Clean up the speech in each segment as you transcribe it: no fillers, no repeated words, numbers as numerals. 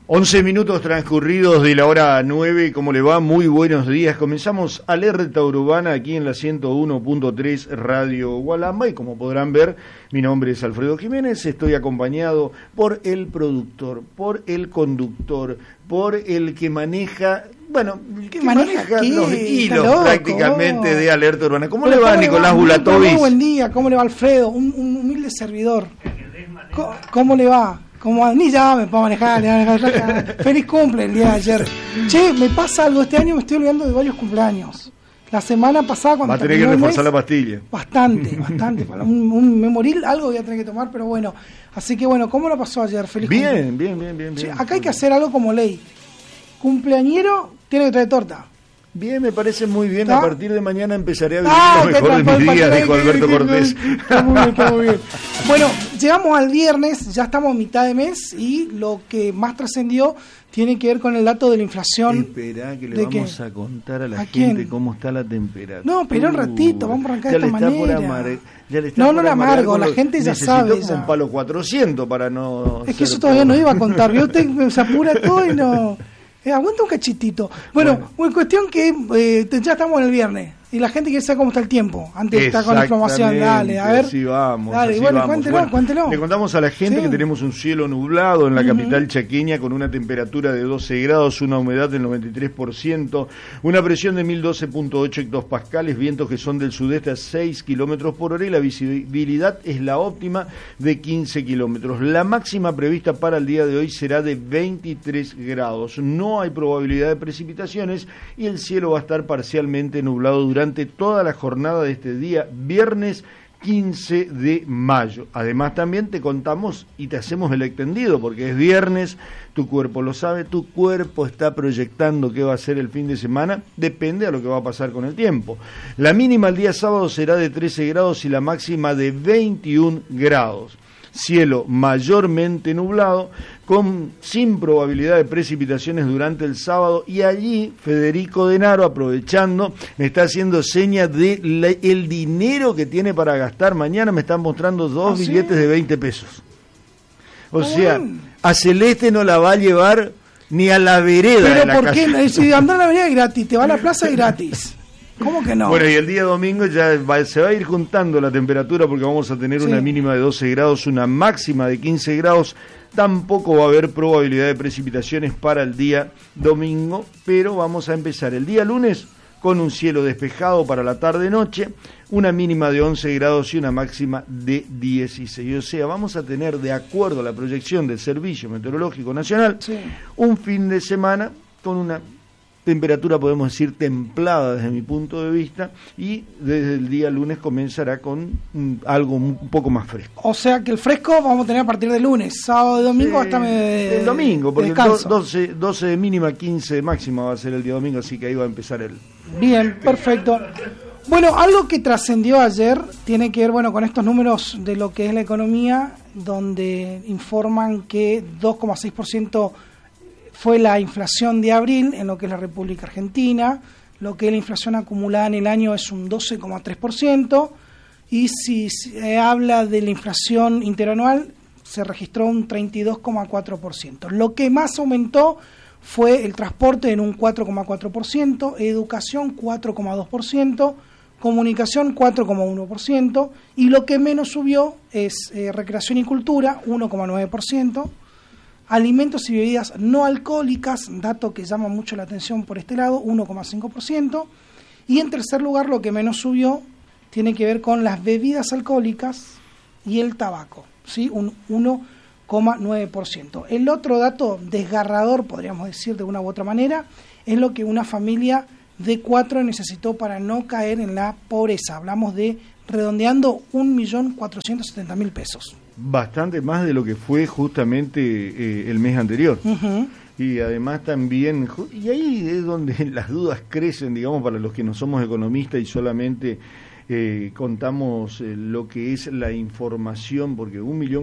11 minutos transcurridos de la hora 9, ¿cómo le va? Muy buenos días. Comenzamos Alerta Urbana aquí en la 101.3 Radio Gualamba y como podrán ver, mi nombre es Alfredo Jiménez, estoy acompañado por el productor, por el conductor, por el que maneja, los hilos prácticamente de Alerta Urbana. ¿Cómo le va, Nicolás Bulatovic? Muy buen día, ¿cómo le va, Alfredo? Un humilde servidor. ¿Cómo le va? Ni ya me puedo manejar. Feliz cumple el día de ayer. Che, me pasa algo, este año me estoy olvidando de varios cumpleaños. La semana pasada cuando va a tener que reforzar la pastilla. Bastante. Para un memoril algo voy a tener que tomar, pero bueno. Así que bueno, ¿cómo lo pasó ayer? Feliz cumple. Bien. Che, acá hay que hacer algo como ley. Cumpleañero tiene que traer torta. Bien, me parece muy bien. A partir de mañana empezaré a vivir lo mejor de mis días, dijo Alberto Cortés. Está muy bien. Bueno, llegamos al viernes, ya estamos a mitad de mes y lo que más trascendió tiene que ver con el dato de la inflación. Esperá que le vamos a contar a la gente ¿Quién? Cómo está la temperatura. No, pero un ratito, vamos a arrancar de esta manera. No la amargo, la gente ya sabe. Necesito un palo 400 para no... Es que eso todavía no iba a contar, ¿vio? Usted se apura todo y no... aguanta un cachitito. Bueno, cuestión que ya estamos en el viernes y la gente quiere saber cómo está el tiempo antes de estar con la información. Dale, a ver. Así vamos. Dale, cuéntelo. Le contamos a la gente que tenemos un cielo nublado en la capital chaqueña con una temperatura de 12 grados, una humedad del 93%, una presión de 1012.8 hectopascales, vientos que son del sudeste a 6 kilómetros por hora y la visibilidad es la óptima de 15 kilómetros. La máxima prevista para el día de hoy será de 23 grados. No hay probabilidad de precipitaciones y el cielo va a estar parcialmente nublado durante toda la jornada de este día, viernes 15 de mayo. Además también te contamos y te hacemos el extendido, porque es viernes, tu cuerpo lo sabe, tu cuerpo está proyectando qué va a ser el fin de semana, depende de lo que va a pasar con el tiempo. La mínima el día sábado será de 13 grados y la máxima de 21 grados. Cielo mayormente nublado, sin probabilidad de precipitaciones durante el sábado, y allí Federico Denaro, aprovechando, me está haciendo señas de el dinero que tiene para gastar. Mañana me están mostrando dos billetes de 20 pesos. O sea, a Celeste no la va a llevar ni a la vereda. Pero de la ¿por casa. qué? Si andar a la vereda es gratis, te va a la plaza es gratis. ¿Cómo que no? Bueno, y el día domingo se va a ir juntando la temperatura porque vamos a tener una mínima de 12 grados, una máxima de 15 grados. Tampoco va a haber probabilidad de precipitaciones para el día domingo, pero vamos a empezar el día lunes con un cielo despejado para la tarde-noche, una mínima de 11 grados y una máxima de 16. O sea, vamos a tener, de acuerdo a la proyección del Servicio Meteorológico Nacional, un fin de semana con una temperatura, podemos decir, templada desde mi punto de vista, y desde el día lunes comenzará con algo un poco más fresco. O sea que el fresco vamos a tener a partir de lunes, sábado y domingo hasta el domingo, porque 12 de mínima, 15 de máxima va a ser el día domingo, así que ahí va a empezar el... Bien, perfecto. Bueno, algo que trascendió ayer tiene que ver, con estos números de lo que es la economía, donde informan que 2,6% fue la inflación de abril en lo que es la República Argentina, lo que es la inflación acumulada en el año es un 12,3%, y si se habla de la inflación interanual se registró un 32,4%. Lo que más aumentó fue el transporte en un 4,4%, educación 4,2%, comunicación 4,1%, y lo que menos subió es recreación y cultura 1,9%, alimentos y bebidas no alcohólicas, dato que llama mucho la atención por este lado, 1,5%, y en tercer lugar lo que menos subió tiene que ver con las bebidas alcohólicas y el tabaco, ¿sí? Un 1,9%. El otro dato desgarrador, podríamos decir de una u otra manera, es lo que una familia de 4 necesitó para no caer en la pobreza. Hablamos de, redondeando, 1.470.000 pesos. Bastante más de lo que fue justamente el mes anterior. Uh-huh. Y además también, y ahí es donde las dudas crecen, digamos, para los que no somos economistas y solamente contamos lo que es la información, porque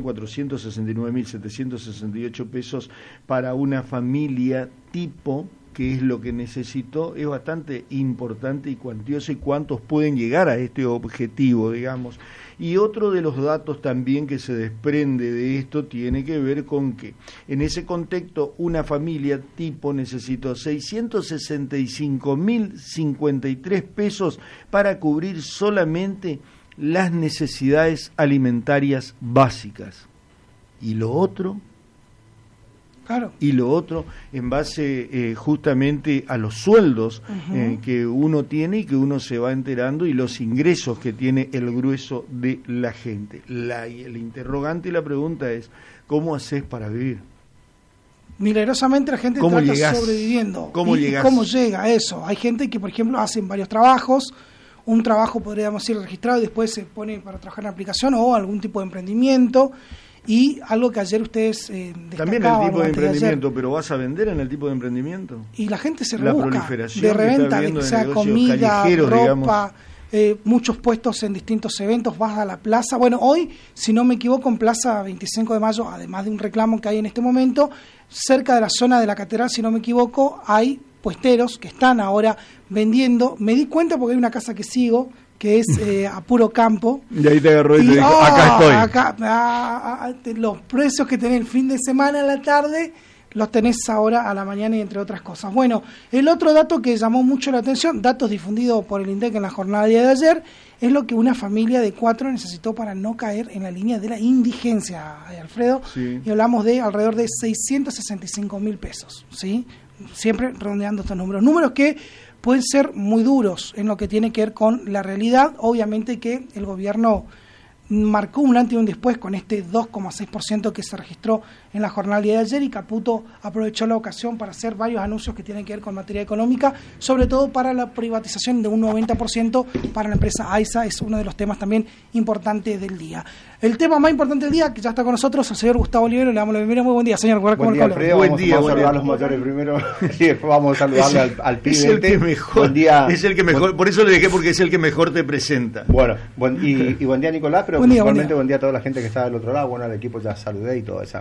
1.469.768 pesos para una familia tipo que es lo que necesitó, es bastante importante y cuantioso, y cuántos pueden llegar a este objetivo, digamos. Y otro de los datos también que se desprende de esto tiene que ver con que en ese contexto una familia tipo necesitó 665.053 pesos para cubrir solamente las necesidades alimentarias básicas. Y lo otro, claro, en base justamente a los sueldos que uno tiene y que uno se va enterando, y los ingresos que tiene el grueso de la gente. El interrogante y la pregunta es, ¿cómo haces para vivir? Milagrosamente la gente está sobreviviendo. ¿Cómo llega a eso? Hay gente que, por ejemplo, hacen varios trabajos. Un trabajo, podríamos decir, registrado, y después se pone para trabajar en la aplicación o algún tipo de emprendimiento. Y algo que ayer ustedes destacaban. También el tipo de emprendimiento, pero ¿vas a vender en el tipo de emprendimiento? Y la gente se la rebusca proliferación de reventa, de sea comida, ropa, muchos puestos en distintos eventos. Vas a la plaza. Bueno, hoy, si no me equivoco, en Plaza 25 de Mayo, además de un reclamo que hay en este momento, cerca de la zona de la Catedral, si no me equivoco, hay puesteros que están ahora vendiendo. Me di cuenta porque hay una casa que sigo, que es a puro campo. Y ahí te agarró y te dijo, acá estoy. Los precios que tenés el fin de semana a la tarde, los tenés ahora a la mañana, y entre otras cosas. Bueno, el otro dato que llamó mucho la atención, datos difundidos por el INDEC en la jornada de ayer, es lo que una familia de 4 necesitó para no caer en la línea de la indigencia, Alfredo. Sí. Y hablamos de alrededor de 665.000 pesos, ¿sí? Siempre redondeando estos números que pueden ser muy duros en lo que tiene que ver con la realidad. Obviamente que el gobierno marcó un antes y un después con este 2,6% que se registró en la jornada de ayer, y Caputo aprovechó la ocasión para hacer varios anuncios que tienen que ver con materia económica, sobre todo para la privatización de un 90% para la empresa AISA. Es uno de los temas también importantes del día. El tema más importante del día, que ya está con nosotros, el señor Gustavo Olivero. Le damos la bienvenida. Muy buen día, señor. Buen día, Alfredo. Vamos a saludar a los mayores primero y después vamos a saludarle al pibe. Es el que mejor, buen día, es el que mejor, por eso le dejé, porque es el que mejor te presenta. Bueno, y buen día, Nicolás, pero principalmente buen día a toda la gente que está del otro lado. Bueno, al equipo ya saludé y todo eso.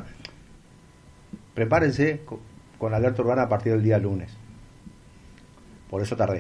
Prepárense con alerta urbana a partir del día lunes. Por eso tardé.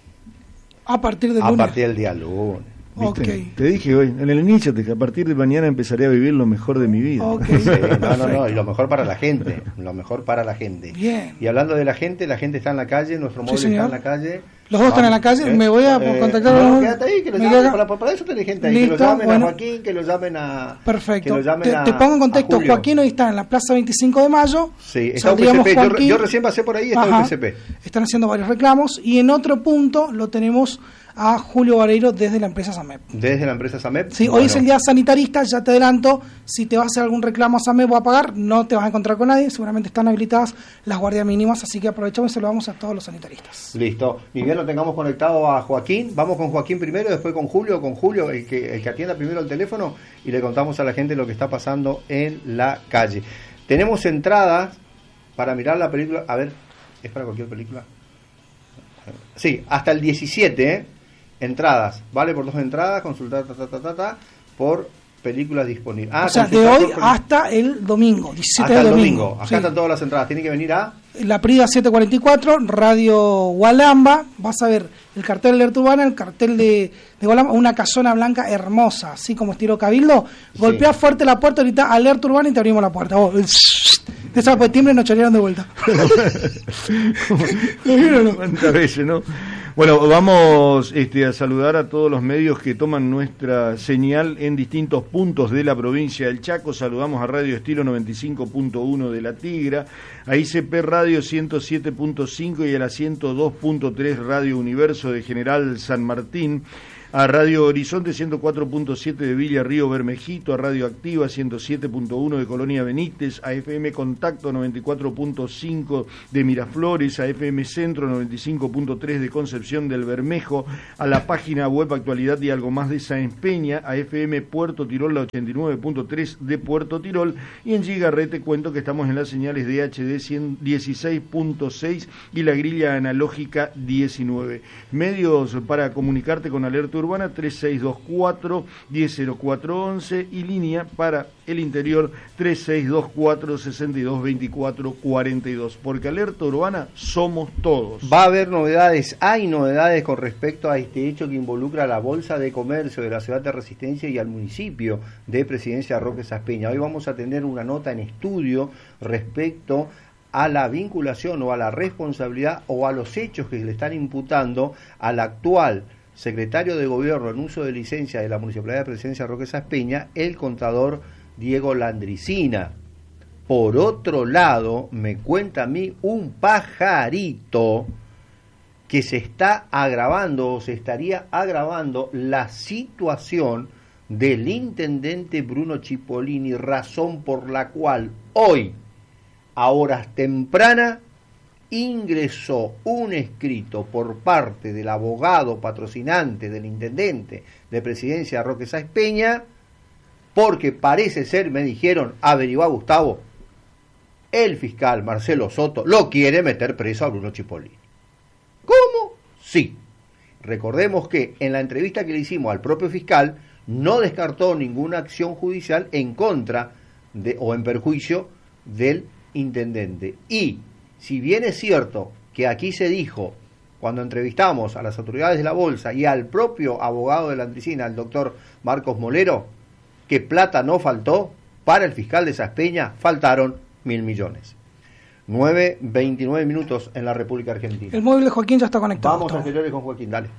A partir del lunes. A partir del día lunes. Okay. Te dije hoy, en el inicio, que a partir de mañana empezaré a vivir lo mejor de mi vida. Okay. Sí, no, y lo mejor para la gente. Bien. Y hablando de la gente está en la calle, nuestro móvil está en la calle. Los dos están en la calle, me voy a contactar. No, quédate ahí, que lo llamen, para eso tenés gente ahí. Listo, que lo llamen a Joaquín, que lo llamen a... Perfecto, que lo llamen te pongo en contexto. Joaquín hoy está en la Plaza 25 de Mayo. Sí, está UPCP, yo recién pasé por ahí, está UPCP. Están haciendo varios reclamos, y en otro punto lo tenemos a Julio Vareiro desde la empresa SAMEP. Desde la empresa SAMEP. Sí, hoy es el día sanitarista, ya te adelanto, si te vas a hacer algún reclamo a SAMEP o a pagar, no te vas a encontrar con nadie, seguramente están habilitadas las guardias mínimas, así que aprovechamos y saludamos a todos los sanitaristas. Listo, ni bien lo tengamos conectado a Joaquín, vamos con Joaquín primero, después con Julio, el que atienda primero el teléfono, y le contamos a la gente lo que está pasando en la calle. Tenemos entradas para mirar la película, a ver, ¿es para cualquier película? Sí, hasta el 17, entradas, vale por 2 entradas, consultar por películas disponibles. O sea, de hoy hasta el domingo, 17 de domingo. Acá están todas las entradas, tienen que venir a... La Prida 744, Radio Gualamba, vas a ver el cartel de Alerta Urbana, el cartel de Gualamba, una casona blanca hermosa, así como estilo Cabildo. Golpea fuerte la puerta, ahorita Alerta Urbana, y te abrimos la puerta. De esa de timbre nos chorearon de vuelta. ¿Lo vieron o no? ¿Cuántas veces, no? Bueno, vamos a saludar a todos los medios que toman nuestra señal en distintos puntos de la provincia del Chaco. Saludamos a Radio Estilo 95.1 de La Tigra, a ICP Radio 107.5 y a la 102.3 Radio Universo de General San Martín, a Radio Horizonte 104.7 de Villa Río Bermejito, a Radio Activa 107.1 de Colonia Benítez, a FM Contacto 94.5 de Miraflores, a FM Centro 95.3 de Concepción del Bermejo, a la página web Actualidad y Algo Más de Sáenz Peña, a FM Puerto Tirol la 89.3 de Puerto Tirol, y en Gigarrete cuento que estamos en las señales de HD 16.6 y la grilla analógica 19. Medios para comunicarte con Alerta urbana 3624-100411 y línea para el interior 3624-622442, porque alerta urbana somos todos. Va a haber novedades, hay novedades con respecto a este hecho que involucra a la Bolsa de Comercio de la ciudad de Resistencia y al municipio de Presidencia Roque Saspeña. Hoy vamos a tener una nota en estudio respecto a la vinculación o a la responsabilidad o a los hechos que le están imputando al actual secretario de Gobierno en uso de licencia de la Municipalidad de Presidencia Roque Saspeña, el contador Diego Landricina. Por otro lado, me cuenta a mí un pajarito que se está agravando o se estaría agravando la situación del intendente Bruno Cipollini, razón por la cual hoy, a horas tempranas, ingresó un escrito por parte del abogado patrocinante del intendente de Presidencia Roque Saspeña, porque parece ser, me dijeron, averiguá Gustavo, el fiscal Marcelo Soto lo quiere meter preso a Bruno Cipollini. ¿Cómo? Sí. Recordemos que en la entrevista que le hicimos al propio fiscal no descartó ninguna acción judicial en contra de o en perjuicio del intendente. Y si bien es cierto que aquí se dijo, cuando entrevistamos a las autoridades de la Bolsa y al propio abogado de Landricina, el doctor Marcos Molero, que plata no faltó, para el fiscal de Saspeña faltaron 1.000 millones. 9:29 minutos en la República Argentina. El móvil de Joaquín ya está conectado. Vamos a anteriores con Joaquín, dale.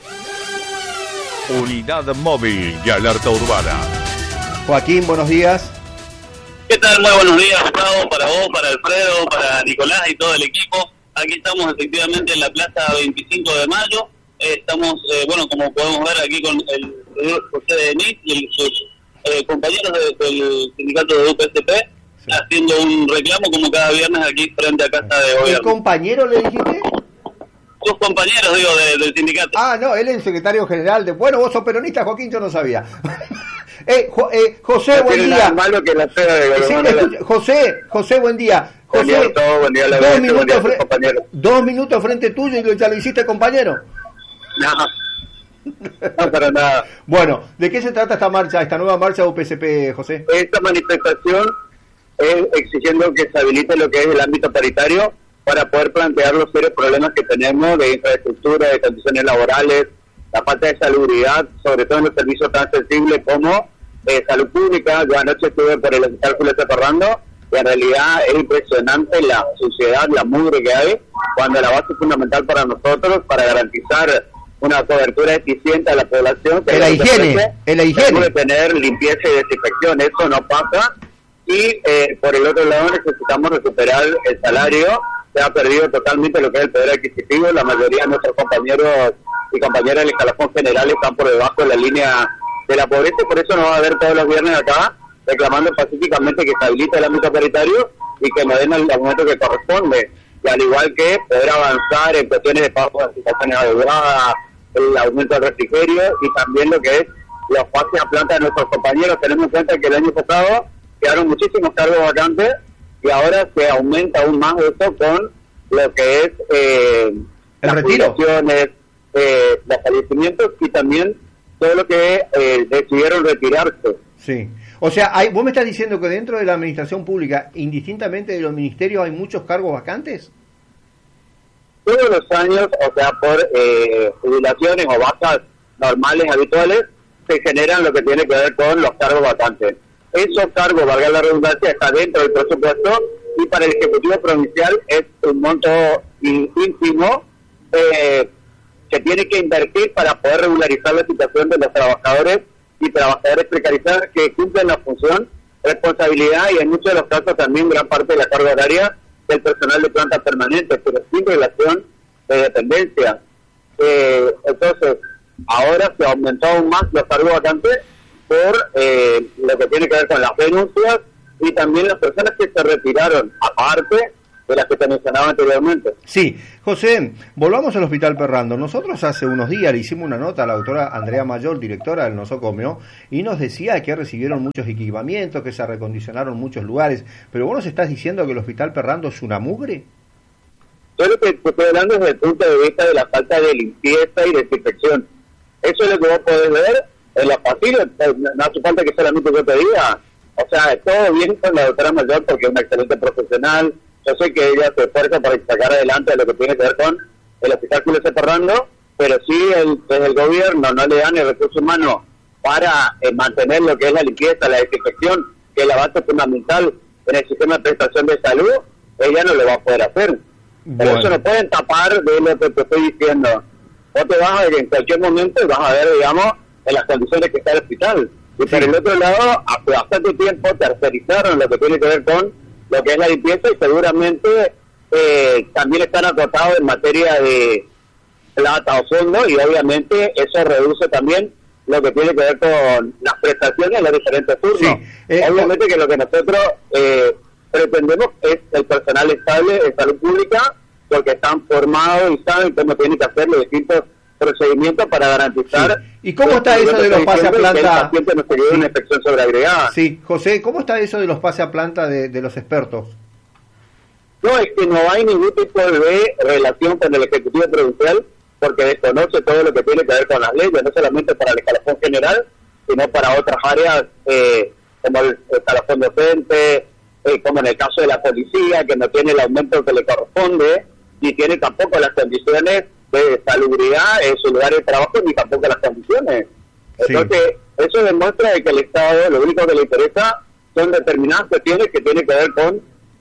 Unidad móvil de alerta urbana. Joaquín, buenos días. ¿Qué tal? Muy buenos días, Gustavo, para vos, para Alfredo, para Nicolás y todo el equipo. Aquí estamos efectivamente en la Plaza 25 de Mayo. Estamos, como podemos ver aquí con el José Denis y sus compañeros del sindicato de UPSP, sí, haciendo un reclamo como cada viernes aquí frente a Casa de Gobierno. ¿El compañero le dijiste? Sus compañeros, digo, del sindicato. Ah, no, él es el secretario general de... Bueno, vos sos peronista, Joaquín, yo no sabía. José, buen día. Nada malo que la sea de sí, José, buen día. José, buen día, 2 minutos frente tuyo y ya lo hiciste, compañero. No, para nada. Bueno, ¿de qué se trata esta nueva marcha de UPSP, José? Esta manifestación es exigiendo que se habilite lo que es el ámbito paritario para poder plantear los serios problemas que tenemos de infraestructura, de condiciones laborales, la falta de salubridad, sobre todo en los servicios tan sensibles como salud pública. Yo anoche estuve por el hospital Julieta Ferrando y en realidad es impresionante la suciedad, la mugre que hay, cuando la base fundamental para nosotros, para garantizar una cobertura eficiente a la población, que la higiene. Debe tener limpieza y desinfección. Eso no pasa. Y por el otro lado necesitamos recuperar el salario. Se ha perdido totalmente lo que es el poder adquisitivo. La mayoría de nuestros compañeros y compañeras del escalafón general están por debajo de la línea de la pobreza, y por eso nos va a ver todos los viernes acá reclamando pacíficamente que se habilite el ámbito paritario y que nos den el aumento que corresponde, y al igual que poder avanzar en cuestiones de pago de anticipaciones adeudadas, el aumento del refrigerio y también lo que es los pases a planta de nuestros compañeros. Tenemos en cuenta que el año pasado quedaron muchísimos cargos vacantes y ahora se aumenta aún más eso con lo que es las jubilaciones, los fallecimientos y también todo lo que decidieron retirarse. Sí. O sea, vos me estás diciendo que dentro de la administración pública, indistintamente de los ministerios, hay muchos cargos vacantes. Todos los años, o sea, por jubilaciones o bajas normales, habituales, se generan lo que tiene que ver con los cargos vacantes. Esos cargos, valga la redundancia, está dentro del presupuesto y para el Ejecutivo Provincial es un monto ínfimo que tiene que invertir para poder regularizar la situación de los trabajadores y trabajadores precarizados que cumplen la función, responsabilidad y en muchos de los casos también gran parte de la carga horaria del personal de planta permanente, pero sin relación de dependencia. Entonces, ahora se aumentó aún más los cargos vacantes por lo que tiene que ver con las denuncias y también las personas que se retiraron, aparte de las que te mencionaba anteriormente. Sí, José, volvamos al Hospital Ferrando. Nosotros hace unos días le hicimos una nota a la doctora Andrea Mayor, directora del nosocomio, y nos decía que recibieron muchos equipamientos, que se recondicionaron muchos lugares, pero vos nos estás diciendo que el Hospital Ferrando es una mugre. Yo lo que estoy hablando desde el punto de vista de la falta de limpieza y desinfección. Eso es lo que vos podés ver en los pasillos, no hace falta que solamente yo te diga. O sea, todo bien con la doctora Mayor porque es una excelente profesional. Yo sé que ella se esfuerza para sacar adelante lo que tiene que ver con el hospital Julio C. Ferrando, pero sí desde el gobierno no le dan el recurso humano para mantener lo que es la limpieza, la desinfección, que es la base fundamental en el sistema de prestación de salud, ella no lo va a poder hacer. Pero eso no pueden tapar de lo que te estoy diciendo. Vos te vas a ver en cualquier momento y vas a ver, digamos, en las condiciones que está el hospital. Y por el otro lado, hace bastante tiempo tercerizaron lo que tiene que ver con lo que es la limpieza y seguramente también están acotados en materia de plata o fondo y obviamente eso reduce también lo que tiene que ver con las prestaciones en los diferentes turnos. Sí. Obviamente que lo que nosotros pretendemos es el personal estable de salud pública porque están formados y saben cómo tienen que hacer los distintos procedimientos para garantizar. Sí. ¿Y cómo está eso de los pase a planta? Que el paciente no se quede una infección sobreagregada. Sí, José, ¿cómo está eso de los pase a planta de los expertos? No, es que no hay ningún tipo de relación con el Ejecutivo Provincial porque desconoce todo lo que tiene que ver con las leyes, no solamente para el escalafón general, sino para otras áreas como el escalafón docente, como en el caso de la policía, que no tiene el aumento que le corresponde, ni tiene tampoco las condiciones de salubridad en su lugar de trabajo, ni tampoco las condiciones. Sí. Entonces, eso demuestra que el Estado, lo único que le interesa son determinadas cuestiones que tienen que ver con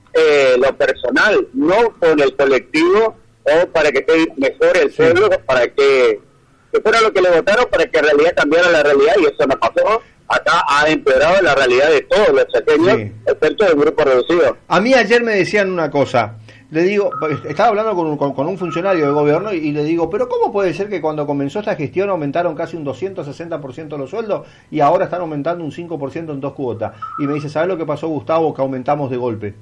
lo personal, no con el colectivo, o para que esté mejor el pueblo, para que fuera lo que le votaron, para que en realidad cambiara la realidad, y eso no pasó. Acá ha empeorado la realidad de todos los chaqueños, excepto del grupo reducido. A mí ayer me decían una cosa, le digo, estaba hablando con un funcionario de gobierno y le digo, pero ¿cómo puede ser que cuando comenzó esta gestión aumentaron casi un 260% los sueldos y ahora están aumentando un 5% en 2 cuotas? Y me dice, ¿sabes lo que pasó, Gustavo? Que aumentamos de golpe.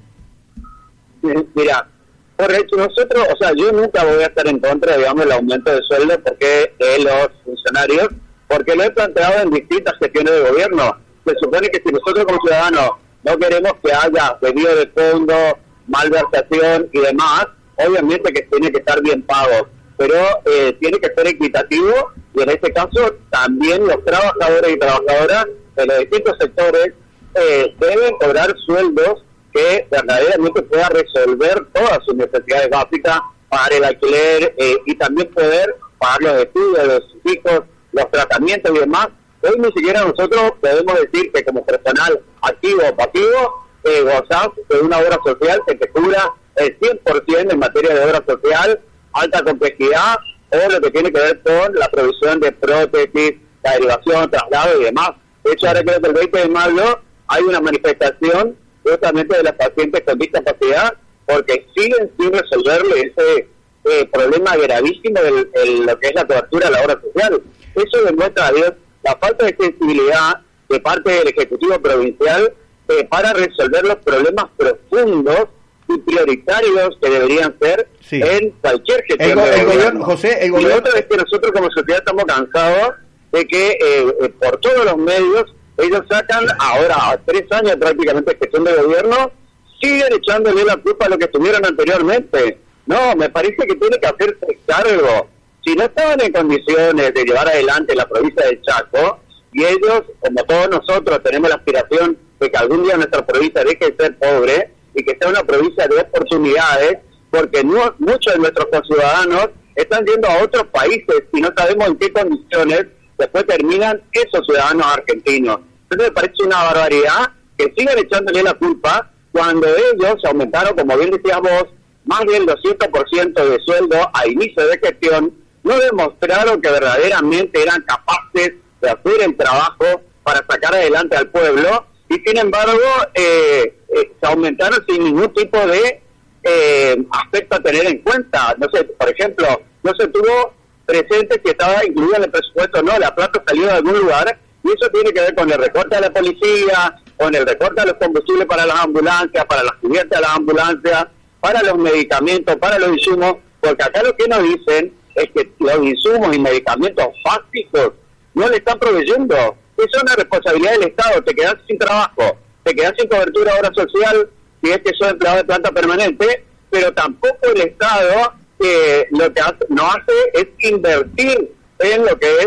Mira, correcto, nosotros, o sea, yo nunca voy a estar en contra, digamos, del aumento de sueldo porque de los funcionarios, porque lo he planteado en distintas gestiones de gobierno. Se supone que si nosotros como ciudadanos no queremos que haya desvío de fondo, malversación y demás, obviamente que tiene que estar bien pago, pero tiene que ser equitativo y en este caso también los trabajadores y trabajadoras de los distintos sectores deben cobrar sueldos que verdaderamente pueda resolver todas sus necesidades básicas, pagar el alquiler y también poder pagar los estudios de sus hijos, los tratamientos y demás. Hoy ni siquiera nosotros podemos decir que como personal activo o pasivo gozás de una obra social que te cubra el 100% en materia de obra social, alta complejidad o lo que tiene que ver con la provisión de prótesis, la derivación, traslado y demás. De hecho, ahora creo que el 20 de mayo hay una manifestación justamente de los pacientes con discapacidad porque siguen sin resolverle ese problema gravísimo de lo que es la cobertura de la obra social. Eso demuestra, a Dios, la falta de sensibilidad de parte del Ejecutivo Provincial para resolver los problemas profundos y prioritarios que deberían ser en cualquier gestión de gobierno. José, y lo otro es que nosotros como sociedad estamos cansados de que por todos los medios ellos sacan ahora a 3 años prácticamente de gestión de gobierno, siguen echándole la culpa a lo que estuvieron anteriormente. No, me parece que tiene que hacerse cargo. Si no estaban en condiciones de llevar adelante la provincia del Chaco, y ellos, como todos nosotros, tenemos la aspiración de que algún día nuestra provincia deje de ser pobre y que sea una provincia de oportunidades, porque muchos de nuestros conciudadanos están yendo a otros países y no sabemos en qué condiciones después terminan esos ciudadanos argentinos. Entonces me parece una barbaridad que sigan echándole la culpa cuando ellos aumentaron, como bien decías vos, más del 200% de sueldo a inicio de gestión, no demostraron que verdaderamente eran capaces de hacer el trabajo para sacar adelante al pueblo y sin embargo se aumentaron sin ningún tipo de aspecto a tener en cuenta. No sé, por ejemplo, no se tuvo presente si estaba incluida en el presupuesto o no, la plata salió de algún lugar y eso tiene que ver con el recorte de la policía, con el recorte de los combustibles para las ambulancias, para las cubiertas de las ambulancias, para los medicamentos, para los insumos, porque acá lo que nos dicen es que los insumos y medicamentos básicos no le están proveyendo. Eso es una responsabilidad del Estado, te quedas sin trabajo, te quedas sin cobertura de obra social, si es que sos empleado de planta permanente, pero tampoco el Estado lo que no hace es invertir en lo que es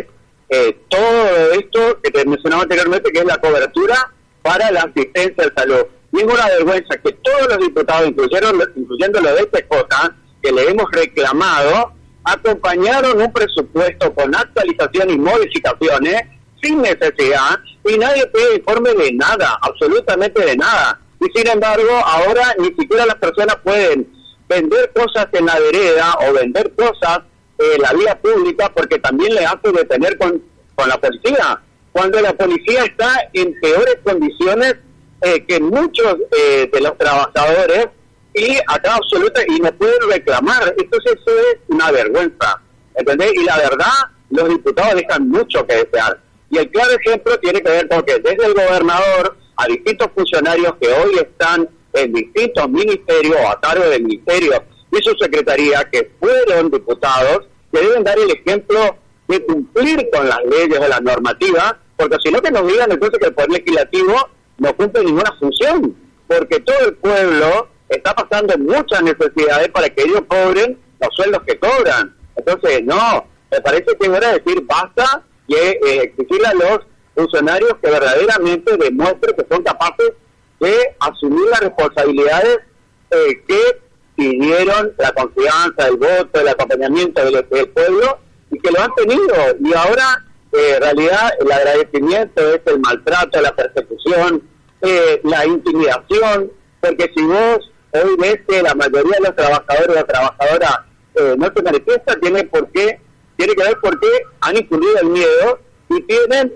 todo esto que te mencionaba anteriormente, que es la cobertura para la asistencia de salud. Ninguna vergüenza que todos los diputados, incluyendo los de PJ, que le hemos reclamado, acompañaron un presupuesto con actualizaciones y modificaciones sin necesidad, y nadie pide informe de nada, absolutamente de nada. Y sin embargo, ahora ni siquiera las personas pueden vender cosas en la vereda o vender cosas en la vía pública, porque también le hace detener con la policía, cuando la policía está en peores condiciones que muchos de los trabajadores, y acá y no pueden reclamar. Entonces eso es una vergüenza, ¿entendés? Y la verdad, los diputados dejan mucho que desear. Y el claro ejemplo tiene que ver con que desde el gobernador a distintos funcionarios que hoy están en distintos ministerios o a cargo del ministerio y su secretaría, que fueron diputados, que deben dar el ejemplo de cumplir con las leyes o las normativas, porque si no, que nos digan entonces que el Poder Legislativo no cumple ninguna función, porque todo el pueblo está pasando muchas necesidades para que ellos cobren los sueldos que cobran. Entonces, no, me parece que es hora de decir basta y exigirle a los funcionarios que verdaderamente demuestren que son capaces de asumir las responsabilidades que pidieron, la confianza, el voto, el acompañamiento del pueblo, y que lo han tenido. Y ahora, en realidad, el agradecimiento es el maltrato, la persecución, la intimidación, porque si vos hoy ves que la mayoría de los trabajadores o trabajadoras no se manifiestan, tiene que ver por qué han infundido el miedo y tienen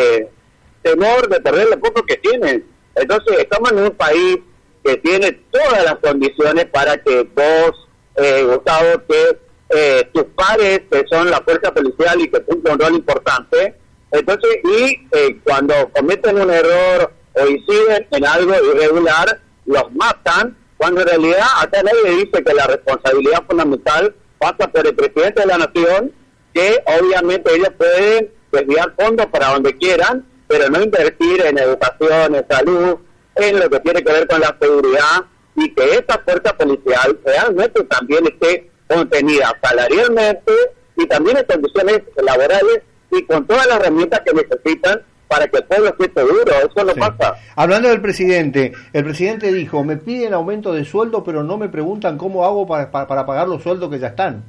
temor de perder lo poco que tienen. Entonces, estamos en un país que tiene todas las condiciones para que vos, Gustavo, que tus pares, que son la fuerza policial y que cumplen un rol importante, entonces, cuando cometen un error o inciden en algo irregular, los matan, cuando en realidad acá nadie dice que la responsabilidad fundamental pasa por el presidente de la nación, que obviamente ellos pueden desviar fondos para donde quieran, pero no invertir en educación, en salud, en lo que tiene que ver con la seguridad, y que esta fuerza policial realmente también esté contenida salarialmente y también en condiciones laborales y con todas las herramientas que necesitan para que el pueblo esté seguro. Eso no pasa. Hablando del presidente, el presidente dijo, me piden aumento de sueldo, pero no me preguntan cómo hago para pagar los sueldos que ya están.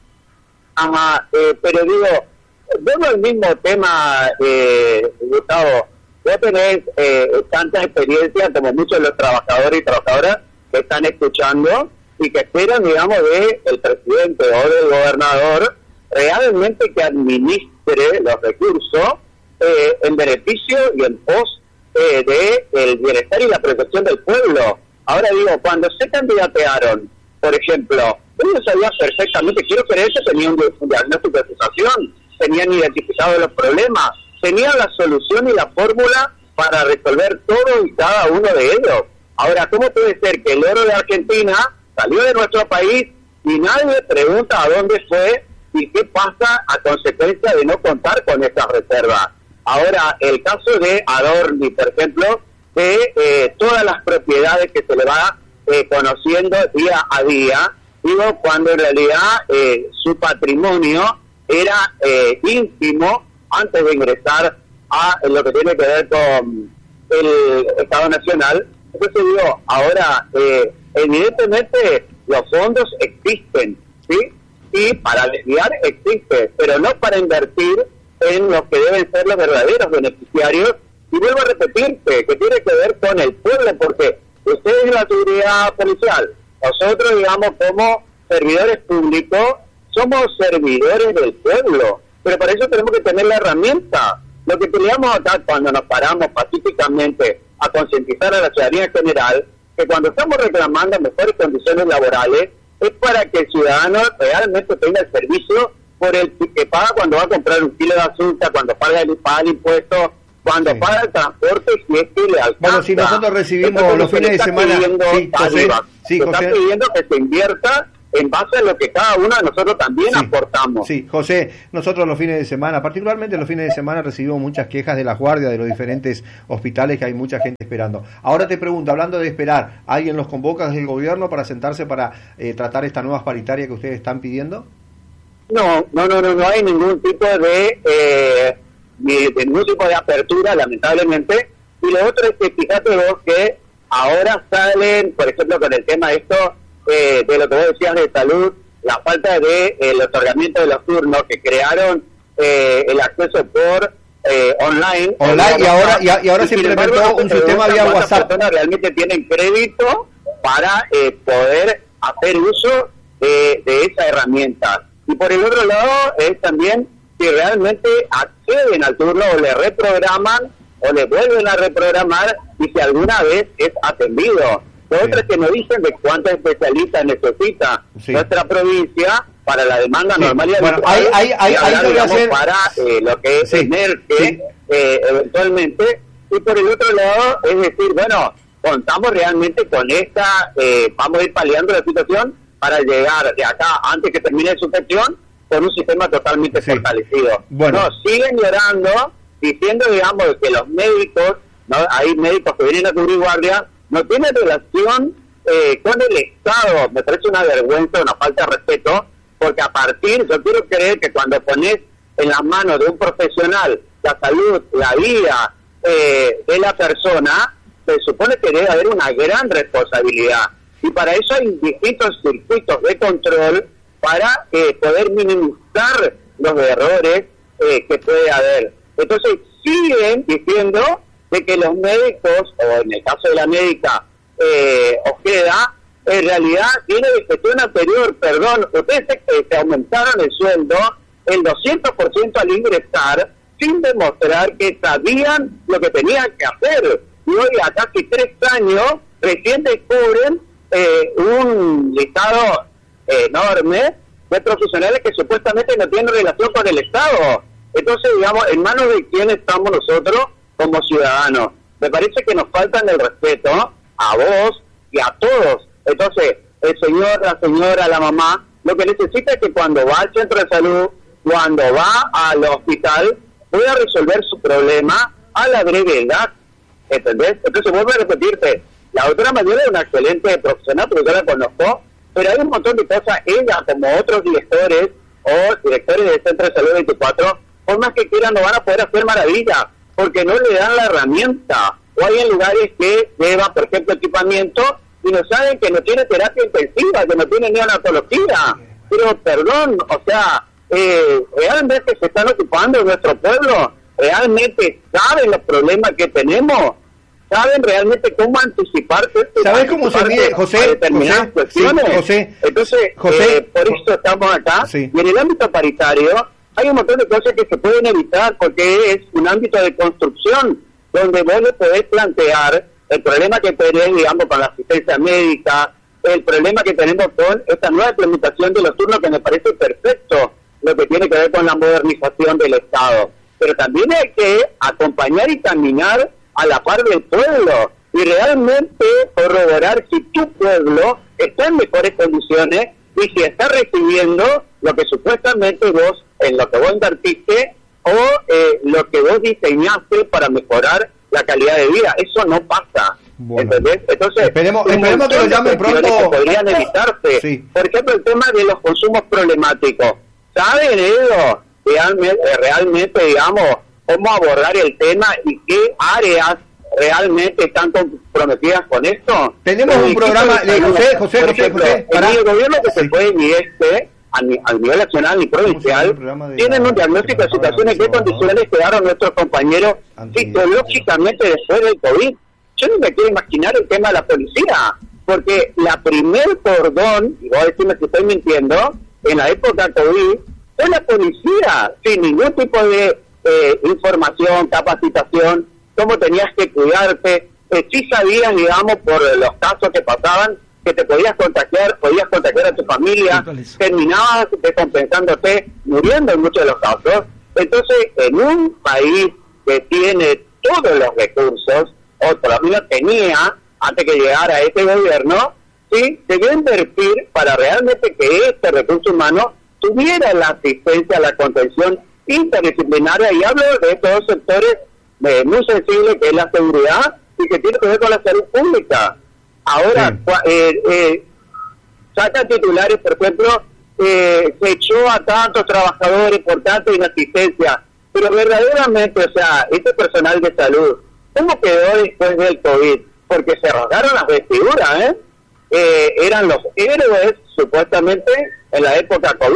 Ajá, pero digo, vemos el mismo tema, Gustavo. Vos tenés tanta experiencia como muchos de los trabajadores y trabajadoras que están escuchando y que esperan, digamos, del presidente o del gobernador realmente que administre los recursos en beneficio y en pos del bienestar y la protección del pueblo. Ahora digo, cuando se candidatearon, por ejemplo, ellos sabían perfectamente, quiero creer que tenían un diagnóstico de situación, tenían identificado los problemas, tenían la solución y la fórmula para resolver todo y cada uno de ellos. Ahora, ¿cómo puede ser que el oro de Argentina salió de nuestro país y nadie pregunta a dónde fue y qué pasa a consecuencia de no contar con esas reservas? Ahora, el caso de Adorni, por ejemplo, de todas las propiedades que se le va conociendo día a día, digo, cuando en realidad su patrimonio era ínfimo antes de ingresar a lo que tiene que ver con el Estado Nacional. Entonces digo, ahora, evidentemente los fondos existen, ¿sí? Y para desviar existe, pero no para invertir en los que deben ser los verdaderos beneficiarios. Y vuelvo a repetirte, que tiene que ver con el pueblo, porque ustedes en la seguridad policial, nosotros, digamos, como servidores públicos, somos servidores del pueblo, pero para eso tenemos que tener la herramienta. Lo que peleamos acá cuando nos paramos pacíficamente a concientizar a la ciudadanía en general, que cuando estamos reclamando mejores condiciones laborales, es para que el ciudadano realmente tenga el servicio por el que paga cuando va a comprar un kilo de azúcar, cuando paga el impuesto, cuando paga el transporte, si es que le alcanza. Bueno, si nosotros recibimos entonces, los fines de semana, está pidiendo que se invierta en base a lo que cada uno de nosotros también aportamos. Sí, José, nosotros los fines de semana, particularmente los fines de semana, recibimos muchas quejas de la guardia de los diferentes hospitales, que hay mucha gente esperando. Ahora te pregunto, hablando de esperar, ¿alguien los convoca desde el gobierno para sentarse para tratar estas nuevas paritarias que ustedes están pidiendo? No hay ningún tipo de ningún tipo de apertura, lamentablemente. Y lo otro es que fíjate vos que ahora salen, por ejemplo, con el tema esto de lo que vos decías de salud, la falta de el otorgamiento de los turnos, que crearon el acceso por online y ahora se implementó un sistema vía WhatsApp. Las personas realmente tienen crédito para poder hacer uso de esa herramienta. Y por el otro lado es también si realmente acceden al turno o le reprograman o le vuelven a reprogramar y si alguna vez es atendido. Lo otro es que nos dicen de cuántos especialistas necesita nuestra provincia para la demanda normal y habitual, para lo que es tener que eventualmente. Y por el otro lado es decir, bueno, contamos realmente con esta, vamos a ir paliando la situación para llegar de acá, antes que termine su gestión, con un sistema totalmente fortalecido. Bueno. No, siguen llorando, diciendo, digamos, que los médicos, ¿no? Hay médicos que vienen a cubrir guardia, no tienen relación con el Estado. Me parece una vergüenza, una falta de respeto, porque a partir, yo quiero creer que cuando pones en las manos de un profesional la salud, la vida de la persona, se supone que debe haber una gran responsabilidad. Y para eso hay distintos circuitos de control para poder minimizar los errores que puede haber. Entonces siguen diciendo de que los médicos, o en el caso de la médica Ojeda, en realidad viene de gestión anterior. Perdón, ustedes se aumentaron el sueldo el 200% al ingresar sin demostrar que sabían lo que tenían que hacer. Y hoy a casi 3 años recién descubren un listado enorme de profesionales que supuestamente no tienen relación con el Estado. Entonces, digamos, ¿en manos de quién estamos nosotros como ciudadanos? Me parece que nos faltan el respeto a vos y a todos. Entonces, el señor, la señora, la mamá, lo que necesita es que cuando va al centro de salud, cuando va al hospital, pueda resolver su problema a la brevedad. ¿Entendés? Entonces, vuelvo a repetirte, la doctora Mayela es una excelente profesional, porque yo la conozco, pero hay un montón de cosas, ella como otros directores o directores del Centro de Salud 24, por más que quieran no van a poder hacer maravillas, porque no le dan la herramienta. O hay en lugares que llevan, por ejemplo, equipamiento y no saben que no tiene terapia intensiva, que no tiene neonatología. Pero, perdón, o sea, realmente se están ocupando de nuestro pueblo, realmente saben los problemas que tenemos, saben realmente cómo anticiparse. ¿Sabes cómo se mide, José? Determinadas cuestiones. Sí, José. Entonces, José, por eso estamos acá. Sí. Y en el ámbito paritario hay un montón de cosas que se pueden evitar porque es un ámbito de construcción donde vos le podés plantear el problema que tenés, digamos, con la asistencia médica, el problema que tenemos con esta nueva implementación de los turnos, que me parece perfecto, lo que tiene que ver con la modernización del Estado. Pero también hay que acompañar y caminar a la par del pueblo y realmente corroborar si tu pueblo está en mejores condiciones y si está recibiendo lo que supuestamente vos, en lo que vos invertiste o lo que vos diseñaste para mejorar la calidad de vida. Eso no pasa. Bueno, ¿entendés? Entonces, esperemos que lo llamen pronto. Que podrían evitarse. Sí. Por ejemplo, el tema de los consumos problemáticos. ¿Saben ellos realmente, digamos, cómo abordar el tema y qué áreas realmente están comprometidas con esto? Tenemos un programa de José, para el gobierno que se fue ni a nivel nacional ni provincial, tienen un diagnóstico de situaciones, qué condiciones quedaron nuestros compañeros psicológicamente después del COVID. Yo no me quiero imaginar el tema de la policía, porque la primer cordón, y voy a decirme que estoy mintiendo, en la época COVID, fue la policía, sin ningún tipo de información, capacitación, cómo tenías que cuidarte, si sabías, digamos, por los casos que pasaban, que te podías contagiar a tu familia, terminabas descompensándote, muriendo en muchos de los casos. Entonces, en un país que tiene todos los recursos, o por lo menos tenía, antes que llegara este gobierno, sí, debe invertir para realmente que este recurso humano tuviera la asistencia, la contención interdisciplinaria, y hablo de estos dos sectores muy sensibles, que es la seguridad y que tiene que ver con la salud pública. Ahora, sacan titulares, por ejemplo, se echó a tantos trabajadores por tanta inasistencia, pero verdaderamente, o sea, este personal de salud, ¿cómo quedó después del COVID? Porque se rasgaron las vestiduras, eran los héroes, supuestamente, en la época COVID.